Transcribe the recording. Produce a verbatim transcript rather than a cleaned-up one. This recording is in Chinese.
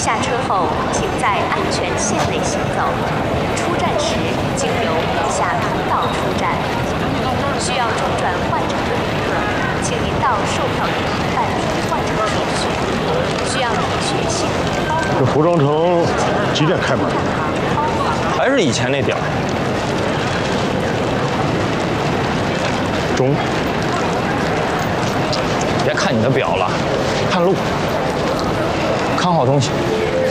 下车后，请在安全线内行走。出站时，经由地下通道出站。需要中转换乘的旅客，请您到售票员办理换乘手续。需要医学系统包裹。 这服装城几点开门？ 还是以前那点儿。 中午。 别看你的表了，看路，看好东西。